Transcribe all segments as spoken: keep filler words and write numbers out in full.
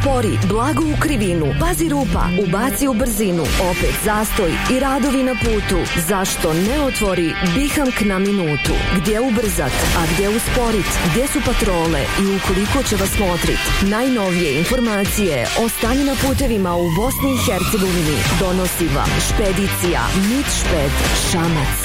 Uspori, blago u krivinu, pazi rupa, ubaci u brzinu, opet zastoj i radovi na putu. Zašto ne otvori Bihank na minutu? Gdje ubrzat, a gdje usporit? Gdje su patrole i ukoliko će vas motrit? Najnovije informacije o stanju na putevima u Bosni i Hercegovini donosi vam Špedicija Mitšped Šamac.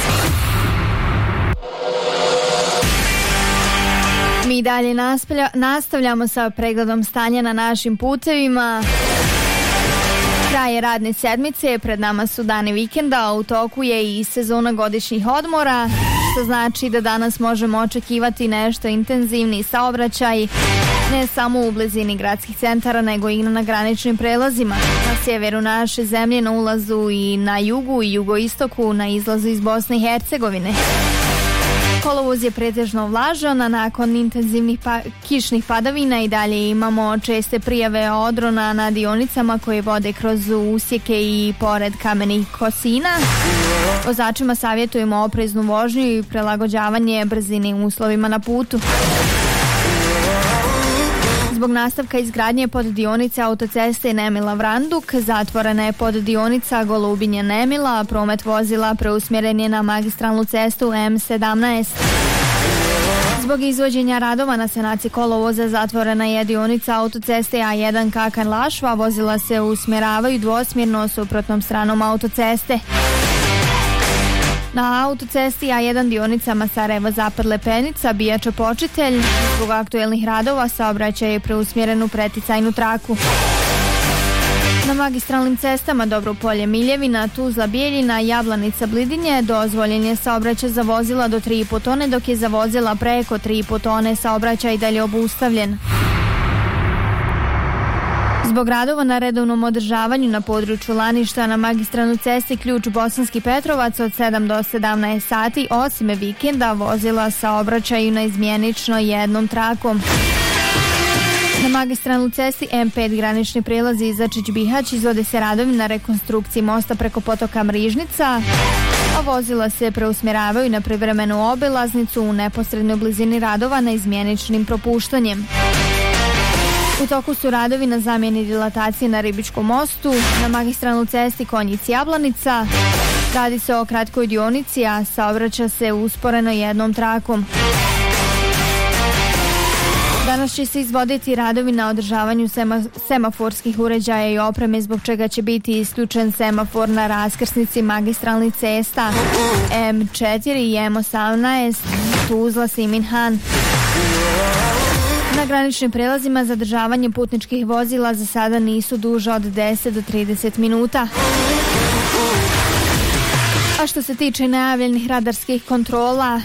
Mi dalje nastavljamo sa pregledom stanja na našim putevima. Kraje radne sedmice, pred nama su dani vikenda, a u toku je i sezona godišnjih odmora, što znači da danas možemo očekivati nešto intenzivniji saobraćaj, ne samo u blizini gradskih centara, nego i na graničnim prelazima. Na sjeveru naše zemlje, na ulazu i na jugu i jugoistoku, na izlazu iz Bosne i Hercegovine. Kolovoz je pretežno vlažan, a nakon intenzivnih pa- kišnih padavina i dalje imamo česte prijave odrona na dionicama koje vode kroz usjeke i pored kamenih kosina. Vozačima savjetujemo opreznu vožnju i prilagođavanje brzine uslovima na putu. Zbog nastavka izgradnje poddionica autoceste Nemila-Vranduk zatvorena je poddionica Golubinje-Nemila, a promet vozila preusmjeren je na magistralnu cestu M sedamnaest. Zbog izvođenja radova na sanaciji kolovoza zatvorena je dionica autoceste A jedan Kakan-Lašva, vozila se usmjeravaju dvosmjerno suprotnom stranom autoceste. Na autocesti A jedan dionicama Sarajevo-Zapad-Lepenica, Bijača-Počitelj, zbog aktuelnih radova saobraćaj je preusmjeren u preticajnu traku. Na magistralnim cestama Dobro Polje Miljevina, Tuzla Bijeljina, Jablanica Blidinje dozvoljen je saobraćaj za vozila do tri i po tone, dok je za vozila preko tri i po tone saobraćaj i dalje obustavljen. Zbog radova na redovnom održavanju na području Laništa na magistralnoj cesti Ključ Bosanski Petrovac od sedam do sedamnaest sati, osim vikenda, vozila saobraćaju na izmjenično jednom trakom. Na magistralnoj cesti M pet granični prijelazi Izačić-Bihać izvode se radovi na rekonstrukciji mosta preko potoka Mrižnica, a vozila se preusmjeravaju na privremenu obilaznicu u neposrednoj blizini radova na izmjeničnim propuštanjem. U toku su radovi na zamjeni dilatacije na Ribičkom mostu, na magistralnoj cesti Konjic-Jablanica. Radi se o kratkoj dionici, a saobraća se usporeno jednom trakom. Danas će se izvoditi radovi na održavanju sema, semaforskih uređaja i opreme, zbog čega će biti isključen semafor na raskrsnici magistralnih cesta M četiri i M osamnaest Tuzla-Siminhan. Na graničnim prelazima zadržavanje putničkih vozila za sada nisu duže od deset do trideset minuta. A što se tiče najavljenih radarskih kontrola,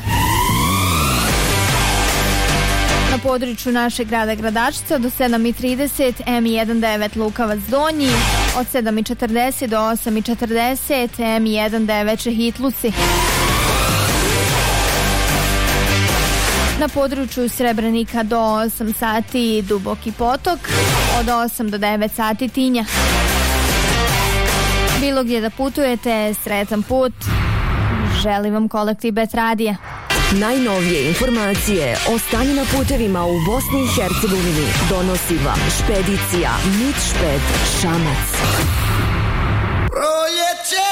na području našeg grada Gradačca do sedam i trideset M devetnaest Lukavac Donji, od sedam i četrdeset do osam i četrdeset M devetnaest Hitluci. Na području Srebrenika do osam sati Duboki potok, od osam do devet sati Tinja. Bilo gdje da putujete, sretan put. Želim vam kolektiv Bet Radija. Najnovije informacije o stanju na putevima u Bosni i Hercegovini donosi vam Špedicija Mitšped Šamac.